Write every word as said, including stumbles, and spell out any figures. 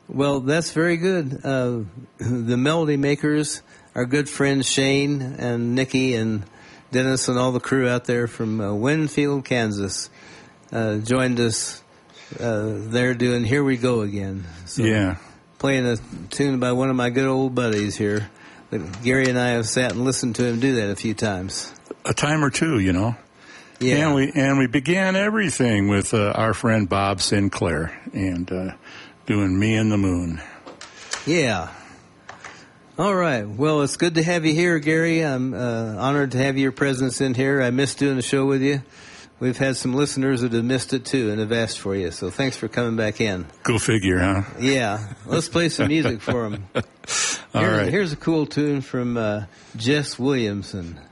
Well, that's very good. Uh, the Melody Makers, our good friends Shane and Nikki and Dennis and all the crew out there from uh, Winfield, Kansas, uh, joined us uh, there doing Here We Go Again. So, yeah. Playing a tune by one of my good old buddies here. Gary and I have sat and listened to him do that a few times. A time or two, you know. Yeah. And we and we began everything with uh, our friend Bob Sinclair and uh, doing Me and the Moon. Yeah. All right. Well, it's good to have you here, Gary. I'm uh, honored to have your presence in here. I missed doing the show with you. We've had some listeners that have missed it, too, and have asked for you. So thanks for coming back in. Go figure, huh? Yeah. Let's play some music for them. All Here, right. Here's a cool tune from uh, Jess Williamson.